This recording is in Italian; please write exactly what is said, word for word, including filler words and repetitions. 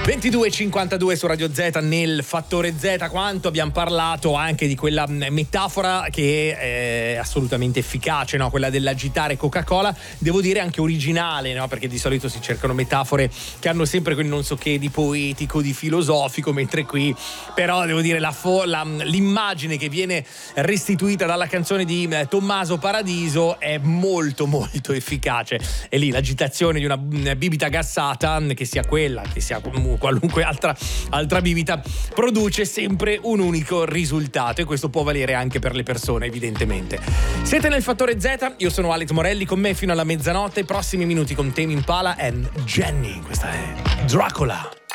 ventidue e cinquantadue su Radio Z nel Fattore Z. Quanto abbiamo parlato anche di quella metafora che è assolutamente efficace, no? Quella dell'agitare Coca-Cola, devo dire anche originale, no? Perché di solito si cercano metafore che hanno sempre quel non so che di poetico, di filosofico, mentre qui però devo dire la fo- la, l'immagine che viene restituita dalla canzone di Tommaso Paradiso è molto molto efficace. E lì l'agitazione di una bibita gassata, che sia quella, che sia qualunque altra, altra bibita, produce sempre un unico risultato, e questo può valere anche per le persone, evidentemente. Siete nel Fattore Z, io sono Alex Morelli, con me fino alla mezzanotte, prossimi minuti con Tame Impala e Jenny. Questa è Dracula.